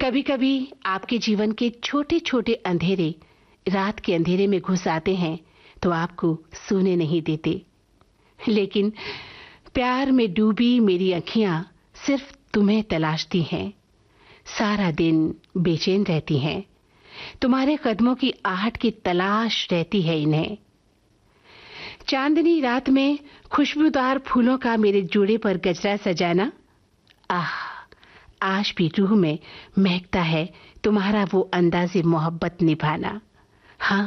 कभी कभी आपके जीवन के छोटे छोटे अंधेरे रात के अंधेरे में घुस आते हैं तो आपको सोने नहीं देते। लेकिन प्यार में डूबी मेरी अखियां सिर्फ तुम्हें तलाशती हैं, सारा दिन बेचैन रहती हैं। तुम्हारे कदमों की आहट की तलाश रहती है इन्हें। चांदनी रात में खुशबूदार फूलों का मेरे जूड़े पर गजरा सजाना, आह, आज भी रूह में महकता है तुम्हारा वो अंदाज़े मोहब्बत निभाना।